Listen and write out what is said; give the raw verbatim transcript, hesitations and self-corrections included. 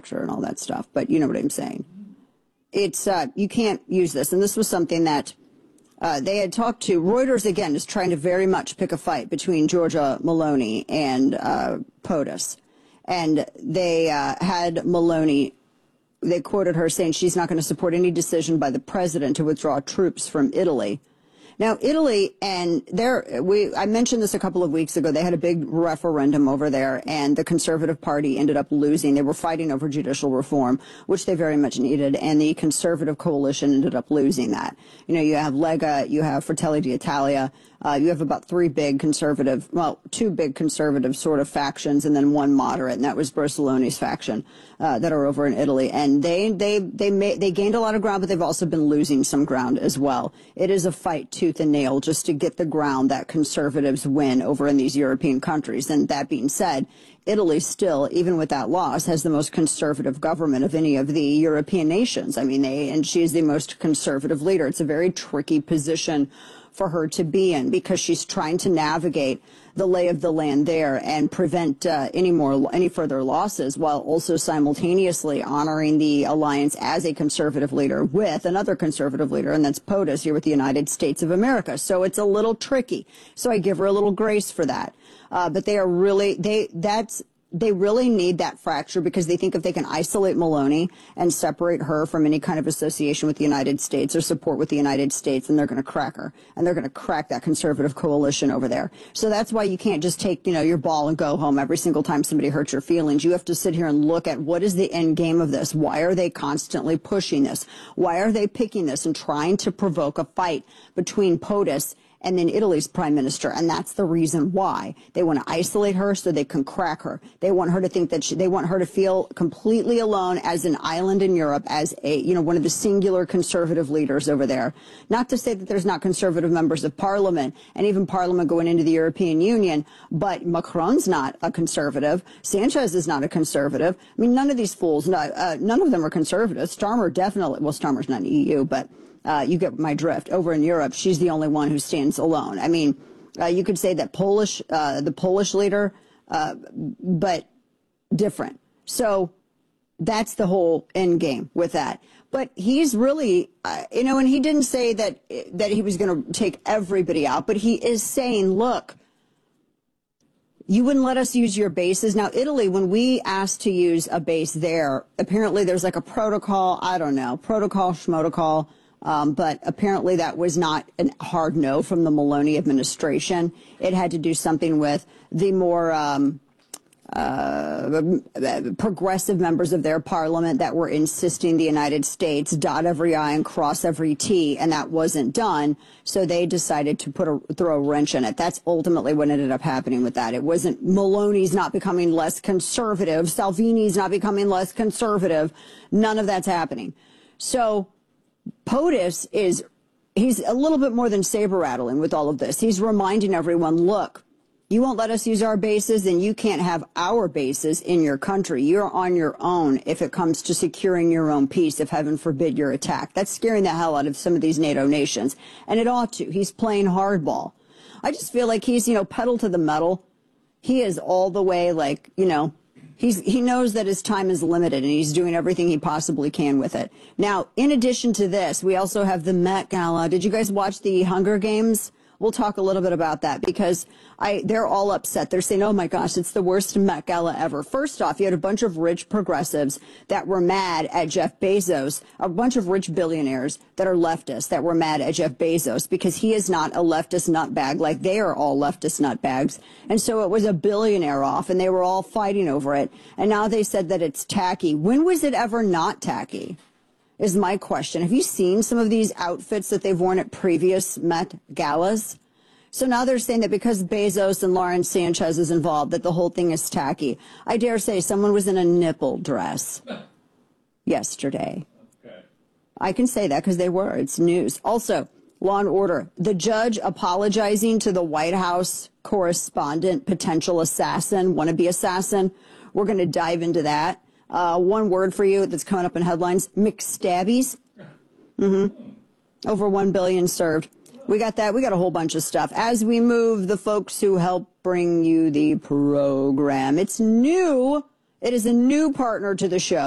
fracture and all that stuff, but you know what I'm saying. It's uh, you can't use this, and this was something that uh, they had talked to. Reuters again is trying to very much pick a fight between Giorgia Meloni and uh, POTUS, and they uh, had Meloni. They quoted her saying she's not going to support any decision by the president to withdraw troops from Italy. Now, Italy, and there, we, I mentioned this a couple of weeks ago, they had a big referendum over there, and the Conservative Party ended up losing. They were fighting over judicial reform, which they very much needed, and the Conservative coalition ended up losing that. You know, you have Lega, you have Fratelli d'Italia, uh, you have about three big conservative, well, two big conservative sort of factions, and then one moderate, and that was Berlusconi's faction, uh, that are over in Italy. And they, they, they, made, they gained a lot of ground, but they've also been losing some ground as well. It is a fight tooth and nail just to get the ground that conservatives win over in these European countries. And that being said, Italy still, even with that loss, has the most conservative government of any of the European nations. I mean, they, and she is the most conservative leader. It's a very tricky position for her to be in because she's trying to navigate the lay of the land there and prevent uh, any more any further losses, while also simultaneously honoring the alliance as a conservative leader with another conservative leader, and that's POTUS here with the United States of America. So it's a little tricky. So I give her a little grace for that. Uh, but they are really they that's. They really need that fracture because they think if they can isolate Meloni and separate her from any kind of association with the United States or support with the United States, then they're going to crack her. And they're going to crack that conservative coalition over there. So that's why you can't just take, you know, your ball and go home every single time somebody hurts your feelings. You have to sit here and look at what is the end game of this? Why are they constantly pushing this? Why are they picking this and trying to provoke a fight between POTUS and then Italy's prime minister? And that's the reason why. They want to isolate her so they can crack her. They want her to think that she, they want her to feel completely alone as an island in Europe, as a, you know, one of the singular conservative leaders over there. Not to say that there's not conservative members of parliament and even parliament going into the European Union, but Macron's not a conservative. Sanchez is not a conservative. I mean, none of these fools, no, uh, none of them are conservatives. Starmer definitely, well, Starmer's not in the E U, but Uh, you get my drift. Over in Europe, she's the only one who stands alone. I mean, uh, you could say that Polish, uh, the Polish leader, uh, but different. So that's the whole end game with that. But he's really, uh, you know, and he didn't say that that he was going to take everybody out, but he is saying, look, you wouldn't let us use your bases. Now, Italy, when we asked to use a base there, apparently there's like a protocol, I don't know, protocol, schmotocol. Um, but apparently that was not a hard no from the Meloni administration. It had to do something with the more um, uh, progressive members of their parliament that were insisting the United States dot every I and cross every T, and that wasn't done. So they decided to put a, throw a wrench in it. That's ultimately what ended up happening with that. It wasn't Meloni's not becoming less conservative, Salvini's not becoming less conservative. None of that's happening. So POTUS is, he's a little bit more than saber rattling with all of this. He's reminding everyone, look, you won't let us use our bases, then you can't have our bases in your country. You're on your own if it comes to securing your own peace, if heaven forbid you're attacked. That's scaring the hell out of some of these NATO nations. And it ought to. He's playing hardball. I just feel like he's, you know, pedal to the metal. He is all the way like, you know, He's, he knows that his time is limited, and he's doing everything he possibly can with it. Now, in addition to this, we also have the Met Gala. Did you guys watch the Hunger Games? We'll talk a little bit about that because I, they're all upset. They're saying, oh, my gosh, it's the worst Met Gala ever. First off, you had a bunch of rich progressives that were mad at Jeff Bezos, a bunch of rich billionaires that are leftists that were mad at Jeff Bezos because he is not a leftist nutbag like they are all leftist nutbags. And so it was a billionaire off, and they were all fighting over it. And now they said that it's tacky. When was it ever not tacky? Is my question. Have you seen some of these outfits that they've worn at previous Met Galas? So now they're saying that because Bezos and Lauren Sanchez is involved, that the whole thing is tacky. I dare say someone was in a nipple dress yesterday. Okay. I can say that because they were. It's news. Also, Law and Order. The judge apologizing to the White House correspondent, potential assassin, wannabe assassin. We're going to dive into that. Uh, one word for you that's coming up in headlines, McStabbies. Mm-hmm. Over one billion served. We got that. We got a whole bunch of stuff. As we move, the folks who help bring you the program. It's new. It is a new partner to the show.